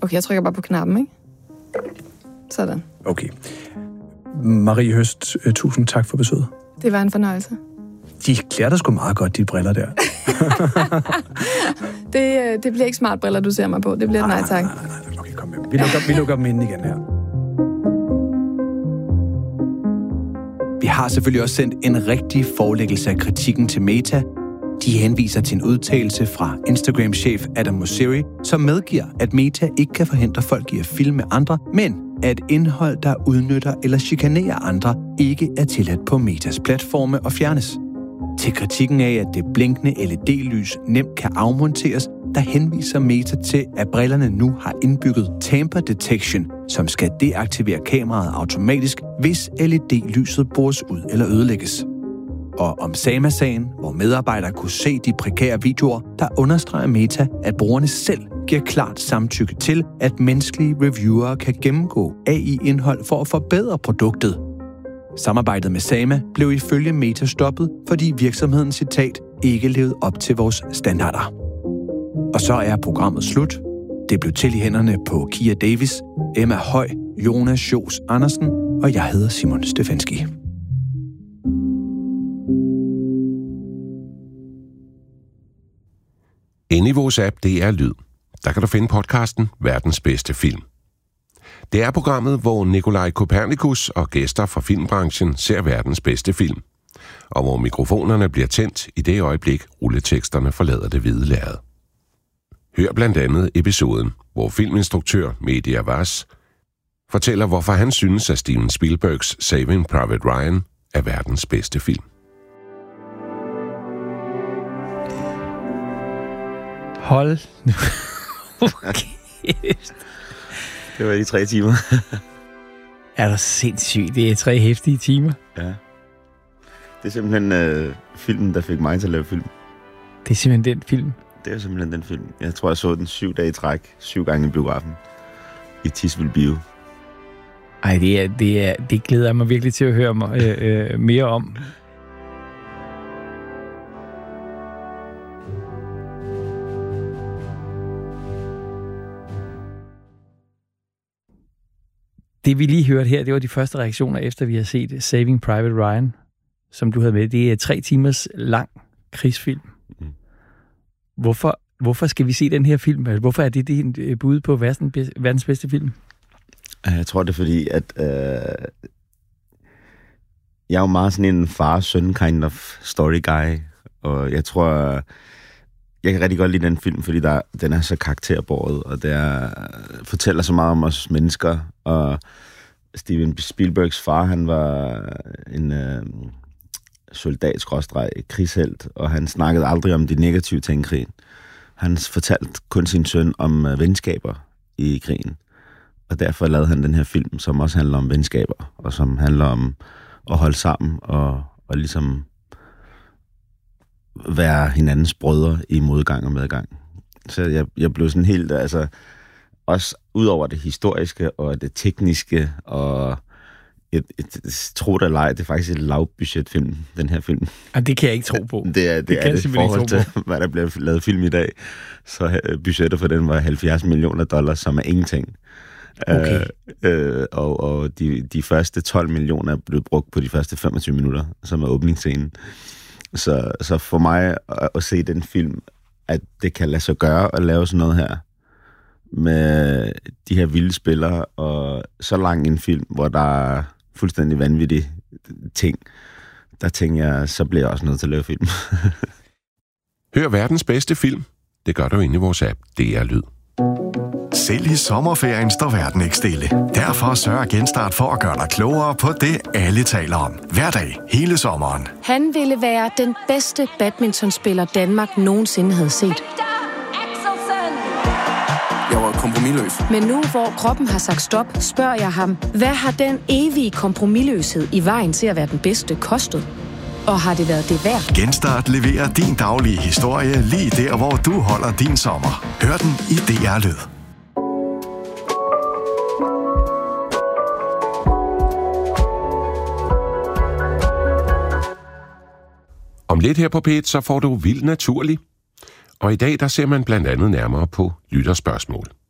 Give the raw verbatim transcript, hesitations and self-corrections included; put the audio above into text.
Okay, jeg trykker bare på knappen, ikke? Sådan. Okay. Marie Høst, tusind tak for besøget. Det var en fornøjelse. De klæder dig sgu meget godt, de briller der. det, det bliver ikke smart briller, du ser mig på. Det bliver nej, nej tak. Nej, nej, nej. Okay, kom med. Vi lukker, vi lukker dem ind igen her. Vi har selvfølgelig også sendt en rigtig forelæggelse af kritikken til Meta. De henviser til en udtalelse fra Instagram-chef Adam Mosseri, som medgiver, at Meta ikke kan forhindre folk i at filme andre, men at indhold, der udnytter eller chikanerer andre, ikke er tilladt på Metas platforme og fjernes. Til kritikken af, at det blinkende L E D-lys nemt kan afmonteres, der henviser Meta til, at brillerne nu har indbygget tamper detection, som skal deaktivere kameraet automatisk, hvis L E D-lyset bores ud eller ødelægges. Og om Sama-sagen, hvor medarbejdere kunne se de prekære videoer, der understreger Meta, at brugerne selv giver klart samtykke til, at menneskelige reviewere kan gennemgå A I-indhold for at forbedre produktet. Samarbejdet med Sama blev ifølge Meta stoppet, fordi virksomheden, citat, ikke levede op til vores standarder. Og så er programmet slut. Det blev til i hænderne på Kia Davis, Emma Høj, Jonas Schos Andersen, og jeg hedder Simon Stefanski. Inde i vores app, det er Lyd. Der kan du finde podcasten Verdens Bedste Film. Det er programmet, hvor Nikolaj Kopernikus og gæster fra filmbranchen ser verdens bedste film, og hvor mikrofonerne bliver tændt i det øjeblik, rulleteksterne forlader det hvide lærred. Hør blandt andet episoden, hvor filminstruktør Mehdi Awaz fortæller, hvorfor han synes, at Steven Spielbergs Saving Private Ryan er verdens bedste film. Hold nu. Okay. Det var de tre timer. Er der sindssygt? Det er tre hæftige timer. Ja. Det er simpelthen øh, filmen, der fik mig til at lave film. Det er simpelthen den film? Det er simpelthen den film. Jeg tror, jeg så den syv dage i træk. Syv gange i biografen. I Tisvilde Bio. Ej, det, er, det, er, det glæder jeg mig virkelig til at høre mig, øh, øh, mere om. Det vi lige hørte her, det var de første reaktioner, efter vi har set Saving Private Ryan, som du havde med. Det er tre timers lang krigsfilm. Mm. Hvorfor, hvorfor skal vi se den her film? Hvorfor er det din bud på verdens bedste film? Jeg tror, det er fordi, at øh, jeg er jo meget sådan en far-søn kind of story guy, og jeg tror, jeg kan rigtig godt lide den film, fordi der, den er så karakterbåret, og der fortæller så meget om os mennesker, og Steven Spielbergs far, han var en øh, soldat-krigshelt, og han snakkede aldrig om de negative ting i krigen. Han fortalte kun sin søn om øh, venskaber i krigen, og derfor lavede han den her film, som også handler om venskaber, og som handler om at holde sammen, og, og ligesom være hinandens brødre i modgang og medgang. Så jeg, jeg blev sådan helt, altså, også ud over det historiske og det tekniske, og et, et, et tro det eller ej, det er faktisk et lavbudgetfilm, den her film. Og det kan jeg ikke tro på. Det er det, det, er det i forhold til, hvad der bliver lavet film i dag. Så budgettet for den var halvfjerds millioner dollars, som er ingenting. Okay. Øh, øh, og og de, de første tolv millioner er blevet brugt på de første femogtyve minutter, som er åbningsscenen. Så, så for mig at, at se den film, at det kan lade sig gøre at lave sådan noget her, med de her vilde spillere, og så lang en film, hvor der er fuldstændig vanvittige ting, der tænker jeg, så bliver jeg også nødt til at lave film. Hør verdens bedste film. Det gør du inde i vores app. Det er Lyd. Selv i sommerferien står verden ikke stille. Derfor sørger Genstart for at gøre dig klogere på det, alle taler om. Hver dag, hele sommeren. Han ville være den bedste badmintonspiller, Danmark nogensinde havde set. Jeg var kompromisløs. Men nu, hvor kroppen har sagt stop, spørger jeg ham, hvad har den evige kompromisløshed i vejen til at være den bedste kostet? Og har det været det værd? Genstart leverer din daglige historie lige der, hvor du holder din sommer. Hør den i D R Lyd. Om lidt her på P et, så får du Vildt Naturlig. Og i dag, der ser man blandt andet nærmere på lytterspørgsmål.